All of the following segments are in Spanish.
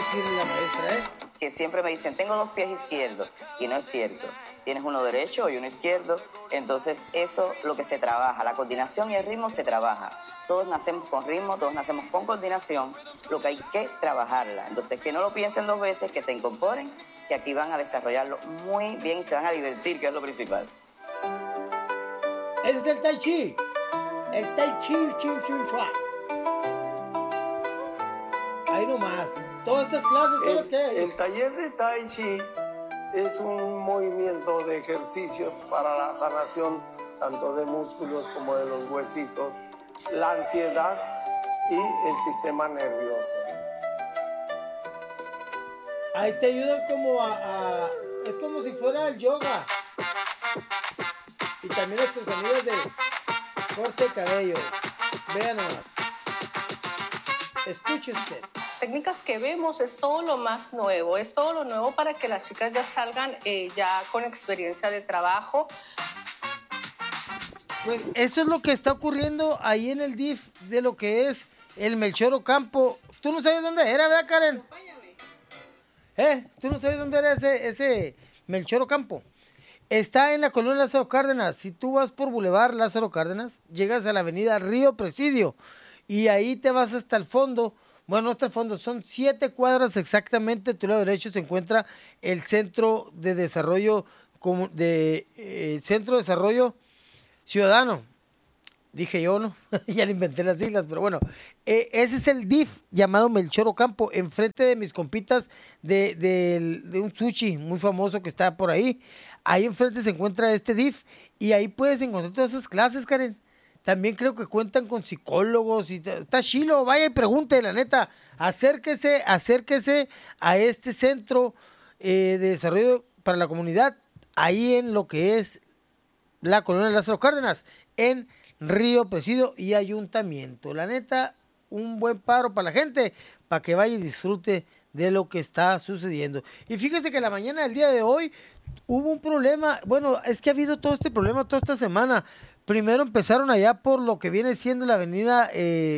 decirle la maestra, Que siempre me dicen, tengo 2 pies izquierdos, y no es cierto. Tienes uno derecho y uno izquierdo, entonces eso lo que se trabaja, la coordinación y el ritmo se trabaja. Todos nacemos con ritmo, todos nacemos con coordinación, lo que hay que trabajarla. Entonces que no lo piensen 2 veces, que se incorporen, que aquí van a desarrollarlo muy bien y se van a divertir, que es lo principal. Ese es el Tai Chi. El Tai Chi, Chin Chun Chua. Ahí nomás. Todas estas clases son las que hay. El taller de Tai Chi es un movimiento de ejercicios para la sanación tanto de músculos como de los huesitos, la ansiedad y el sistema nervioso. Ahí te ayudan como es como si fuera el yoga. Y también nuestros amigos de corte de cabello. Vean nomás. Escuche usted. Técnicas que vemos es todo lo más nuevo, es todo lo nuevo para que las chicas ya salgan ya con experiencia de trabajo. Pues eso es lo que está ocurriendo ahí en el DIF de lo que es el Melchor Ocampo. ¿Tú no sabes dónde era, verdad, Karen? ¿Tú no sabes dónde era ese Melchor Ocampo? Está en la colonia Lázaro Cárdenas. Si tú vas por Boulevard Lázaro Cárdenas, llegas a la avenida Río Presidio y ahí te vas hasta el fondo. Bueno, hasta el fondo, son 7 cuadras exactamente. A tu lado derecho se encuentra el Centro de Desarrollo Centro de Desarrollo Ciudadano. Dije yo, ¿no? Ya le inventé las siglas, pero bueno. Ese es el DIF llamado Melchor Ocampo, enfrente de mis compitas de un sushi muy famoso que está por ahí. Ahí enfrente se encuentra este DIF y ahí puedes encontrar todas esas clases, Karen. También creo que cuentan con psicólogos y está chilo, vaya y pregunte, la neta, acérquese a este centro de desarrollo para la comunidad, ahí en lo que es la colonia Lázaro Cárdenas, en Río Presidio y Ayuntamiento. La neta, un buen paro para la gente, para que vaya y disfrute de lo que está sucediendo. Y fíjese que la mañana del día de hoy hubo un problema, bueno, es que ha habido todo este problema toda esta semana. Primero empezaron allá por lo que viene siendo la avenida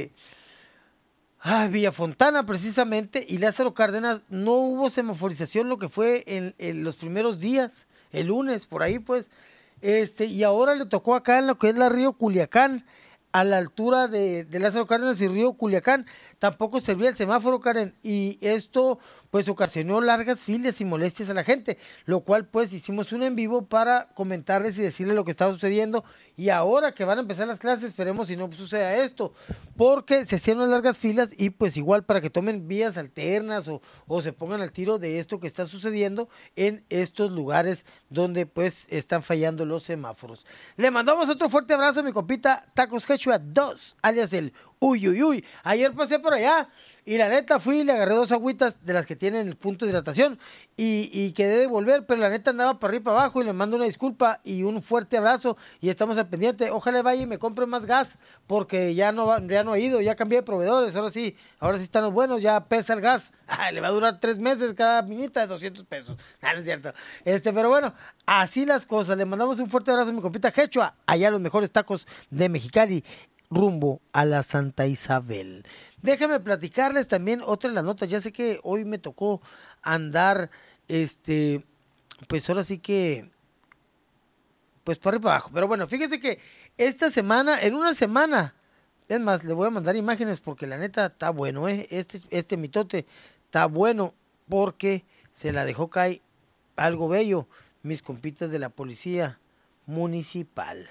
Villafontana precisamente, y Lázaro Cárdenas. No hubo semaforización lo que fue en los primeros días, el lunes, por ahí pues. Y ahora le tocó acá en lo que es la Río Culiacán, a la altura de Lázaro Cárdenas y Río Culiacán. Tampoco servía el semáforo, Karen, y esto pues ocasionó largas filas y molestias a la gente, lo cual pues hicimos un en vivo para comentarles y decirles lo que está sucediendo. Y ahora que van a empezar las clases, esperemos si no suceda esto, porque se hicieron largas filas y pues igual para que tomen vías alternas o se pongan al tiro de esto que está sucediendo en estos lugares donde pues están fallando los semáforos. Le mandamos otro fuerte abrazo a mi compita Tacos Quechua 2, alias el Uy. Ayer pasé por allá y la neta fui y le agarré 2 agüitas de las que tienen el punto de hidratación y quedé de volver, pero la neta andaba para arriba y para abajo y le mando una disculpa y un fuerte abrazo y estamos al pendiente. Ojalá vaya y me compre más gas porque ya no he ido, ya cambié de proveedores, ahora sí están los buenos, ya pesa el gas. Le va a durar 3 meses cada minita de 200 pesos. No es cierto. Pero bueno, así las cosas. Le mandamos un fuerte abrazo a mi compita Quechua, allá los mejores tacos de Mexicali, rumbo a la Santa Isabel. Déjame platicarles también otra de las notas. Ya sé que hoy me tocó andar, pues ahora sí que, pues para arriba y para abajo. Pero bueno, fíjese que esta semana, en una semana, es más, le voy a mandar imágenes porque la neta está bueno, este mitote está bueno porque se la dejó caer algo bello, mis compitas de la policía municipal.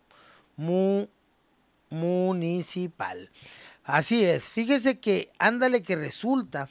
Municipal. Así es, fíjese que ándale que resulta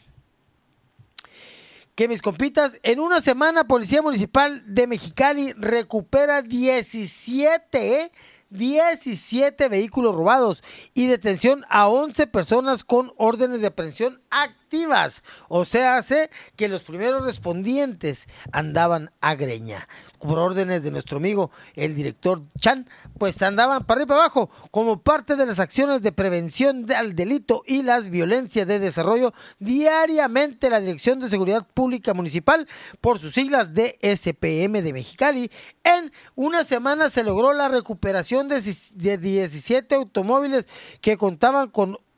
que mis compitas, en una semana Policía Municipal de Mexicali recupera 17 vehículos robados y detención a 11 personas con órdenes de aprehensión activas. O sea, hace que los primeros respondientes andaban a greña. Por órdenes de nuestro amigo, el director Chan, pues andaban para arriba y para abajo como parte de las acciones de prevención al delito y las violencias de desarrollo. Diariamente la Dirección de Seguridad Pública Municipal, por sus siglas DSPM de Mexicali, en una semana se logró la recuperación de 17 automóviles que contaban con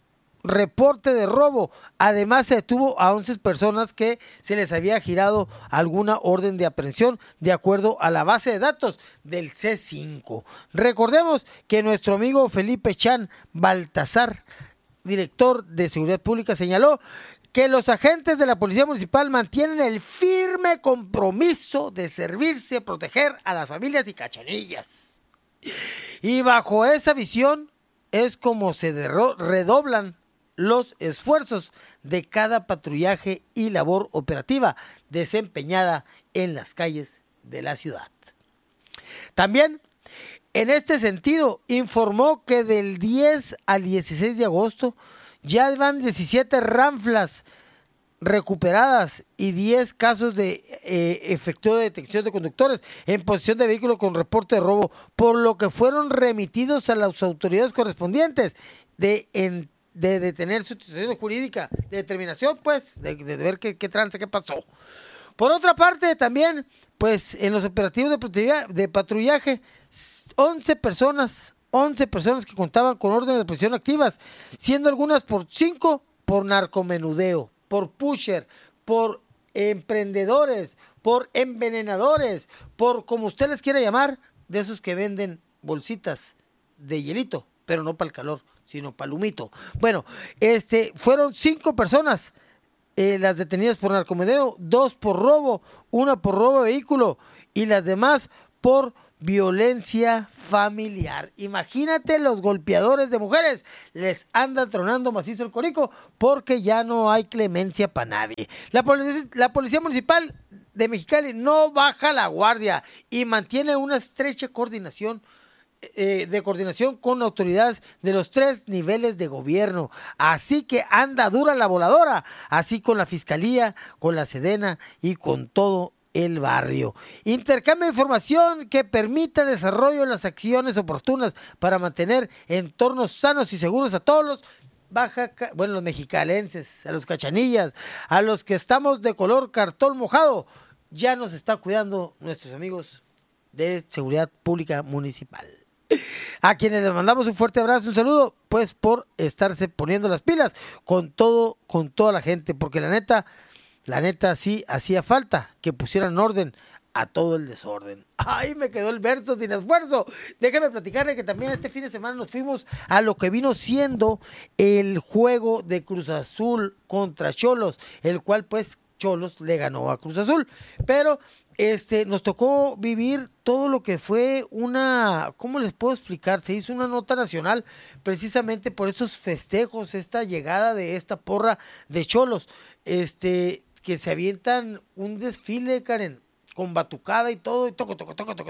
reporte de robo. Además, se detuvo a 11 personas que se les había girado alguna orden de aprehensión de acuerdo a la base de datos del C5. Recordemos que nuestro amigo Felipe Chan Baltasar, director de Seguridad Pública, señaló que los agentes de la Policía Municipal mantienen el firme compromiso de servirse, proteger a las familias y cachanillas. Y bajo esa visión es como se redoblan los esfuerzos de cada patrullaje y labor operativa desempeñada en las calles de la ciudad. También, en este sentido, informó que del 10 al 16 de agosto ya van 17 ranflas recuperadas y 10 casos de efecto de detección de conductores en posesión de vehículos con reporte de robo, por lo que fueron remitidos a las autoridades correspondientes de detener su situación jurídica, de determinación, pues, de ver qué trance, qué pasó. Por otra parte, también, pues, en los operativos de patrullaje, 11 personas que contaban con órdenes de prisión activas, siendo algunas por 5 por narcomenudeo, por pusher, por emprendedores, por envenenadores, por como usted les quiera llamar, de esos que venden bolsitas de hielito, pero no para el calor, sino para el humito. Bueno, fueron 5 personas las detenidas por narcomenudeo, 2 por robo, 1 por robo de vehículo y las demás por violencia familiar. Imagínate, los golpeadores de mujeres les anda tronando macizo el corico porque ya no hay clemencia para nadie. La Policía Municipal de Mexicali no baja la guardia y mantiene una estrecha coordinación con autoridades de los 3 niveles de gobierno. Así que anda dura la voladora, así con la Fiscalía, con la Sedena y con todo el barrio. Intercambio de información que permita desarrollo de las acciones oportunas para mantener entornos sanos y seguros a todos los mexicalenses, a los cachanillas, a los que estamos de color cartón mojado. Ya nos está cuidando nuestros amigos de Seguridad Pública Municipal, a quienes les mandamos un fuerte abrazo, un saludo, pues, por estarse poniendo las pilas con toda la gente, porque la neta sí hacía falta que pusieran orden a todo el desorden. Ay, me quedó el verso sin esfuerzo. Déjame platicarle que también este fin de semana nos fuimos a lo que vino siendo el juego de Cruz Azul contra Xolos, el cual pues Xolos le ganó a Cruz Azul, pero nos tocó vivir todo lo que fue ¿cómo les puedo explicar? Se hizo una nota nacional precisamente por esos festejos, esta llegada de esta porra de Xolos, que se avientan un desfile, Karen, con batucada y todo, y toco,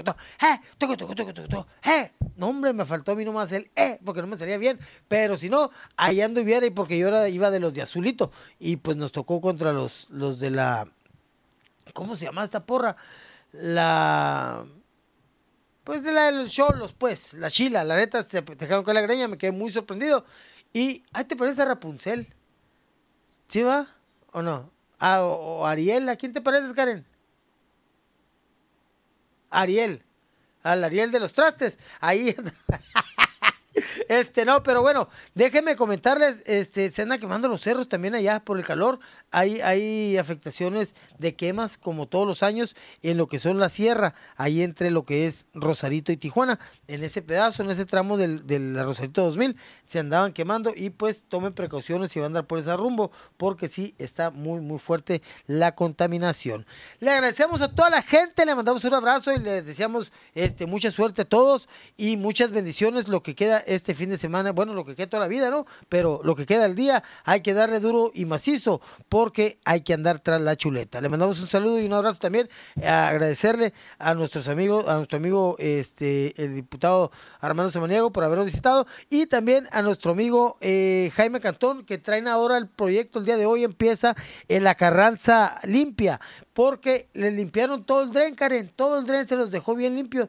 no, hombre, me faltó a mí nomás el porque no me salía bien, pero si no, ahí anduviera, y porque yo iba de los de azulito, y pues nos tocó contra los de la, ¿cómo se llama esta porra? Pues de los Xolos, pues, la chila, la neta, te dejaron con la greña, me quedé muy sorprendido, y, ¿te parece a Rapunzel? ¿Sí va? ¿O no? O Ariel, ¿a quién te pareces, Karen? Ariel, al Ariel de los trastes, ahí. No, pero bueno, déjenme comentarles, se andan quemando los cerros también allá por el calor, hay afectaciones de quemas como todos los años en lo que son la sierra, ahí entre lo que es Rosarito y Tijuana, en ese pedazo, en ese tramo de la Rosarito 2000, se andaban quemando y pues tomen precauciones si van a andar por ese rumbo, porque sí está muy muy fuerte la contaminación. Le agradecemos a toda la gente, le mandamos un abrazo y les deseamos mucha suerte a todos y muchas bendiciones, lo que queda este fin de semana, bueno, lo que queda toda la vida, ¿no? Pero lo que queda del día hay que darle duro y macizo porque hay que andar tras la chuleta. Le mandamos un saludo y un abrazo también, agradecerle a nuestros amigos, a nuestro amigo el diputado Armando Samaniego por habernos visitado y también a nuestro amigo Jaime Cantón, que traen ahora el proyecto, el día de hoy empieza en la Carranza Limpia, porque les limpiaron todo el dren, Karen, todo el dren se los dejó bien limpio,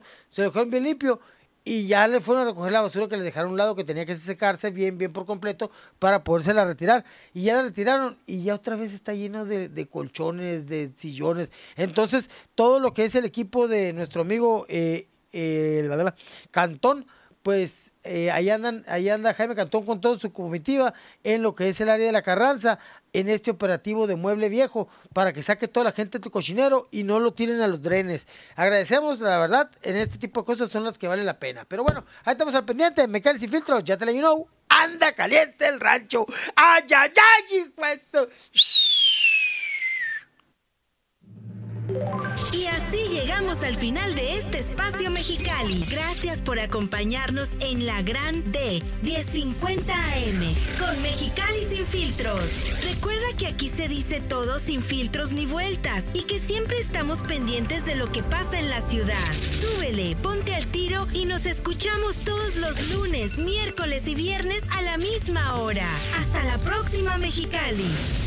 y ya le fueron a recoger la basura que les dejaron a un lado, que tenía que secarse bien por completo para podérsela retirar, y ya la retiraron y ya otra vez está lleno de colchones, de sillones. Entonces todo lo que es el equipo de nuestro amigo Cantón, pues ahí anda Jaime Cantón con toda su comitiva en lo que es el área de la Carranza, en este operativo de Mueble Viejo, para que saque toda la gente de tu cochinero y no lo tiren a los drenes. Agradecemos, la verdad, en este tipo de cosas son las que valen la pena. Pero bueno, ahí estamos al pendiente, Mecánicos Sin Filtros, ya te let you know, anda caliente el rancho. ¡Ay, ay, ay, hijo! Y así llegamos al final de este espacio Mexicali. Gracias por acompañarnos en la Gran D 1050 AM con Mexicali Sin Filtros. Recuerda que aquí se dice todo sin filtros ni vueltas y que siempre estamos pendientes de lo que pasa en la ciudad. Súbele, ponte al tiro y nos escuchamos todos los lunes, miércoles y viernes a la misma hora. Hasta la próxima, Mexicali.